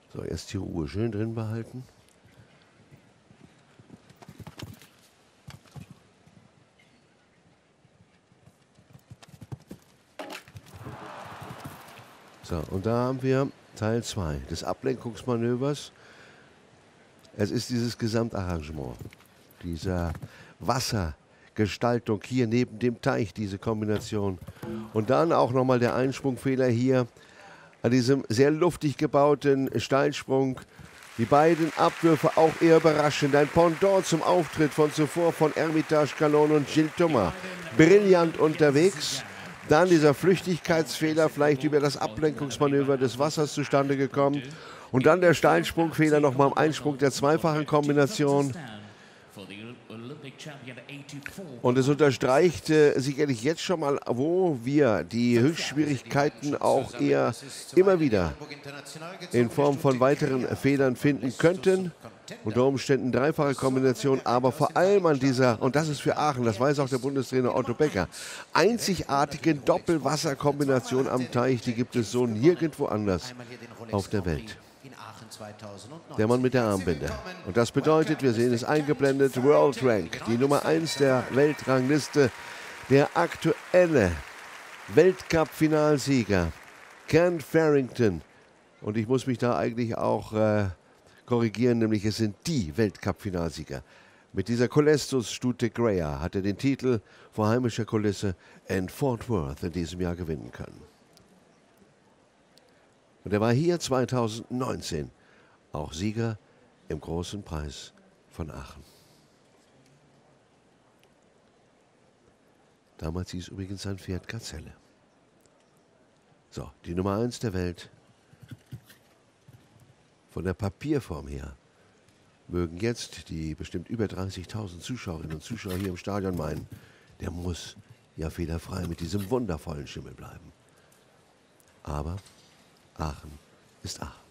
So, erst die Ruhe schön drin behalten. So, und da haben wir Teil 2 des Ablenkungsmanövers. Es ist dieses Gesamtarrangement, dieser Wassergestaltung hier neben dem Teich, diese Kombination. Und dann auch nochmal der Einsprungfehler hier an diesem sehr luftig gebauten Steilsprung. Die beiden Abwürfe auch eher überraschend. Ein Pendant zum Auftritt von zuvor von Hermitage Calon und Gilles Thomas. Brillant unterwegs. Dann dieser Flüchtigkeitsfehler, vielleicht über das Ablenkungsmanöver des Wassers zustande gekommen. Und dann der Steilsprungfehler nochmal am Einsprung der zweifachen Kombination. Und es unterstreicht sicherlich jetzt schon mal, wo wir die Höchstschwierigkeiten auch eher immer wieder in Form von weiteren Fehlern finden könnten. Unter Umständen dreifache Kombination, aber vor allem an dieser, und das ist für Aachen, das weiß auch der Bundestrainer Otto Becker, einzigartigen Doppelwasserkombination am Teich, die gibt es so nirgendwo anders auf der Welt. Der Mann mit der Armbinde. Und das bedeutet, wir sehen es eingeblendet, World Rank, die Nummer 1 der Weltrangliste, der aktuelle Weltcup-Finalsieger, Ken Farrington. Und ich muss mich da eigentlich auch korrigieren, nämlich es sind die Weltcup-Finalsieger. Mit dieser Colestus-Stute Greyer hat er den Titel vor heimischer Kulisse in Fort Worth in diesem Jahr gewinnen können. Und er war hier 2019 auch Sieger im Großen Preis von Aachen. Damals hieß übrigens sein Pferd Gazelle. So, die Nummer 1 der Welt. Von der Papierform her mögen jetzt die bestimmt über 30.000 Zuschauerinnen und Zuschauer hier im Stadion meinen, der muss ja fehlerfrei mit diesem wundervollen Schimmel bleiben. Aber Aachen ist Aachen.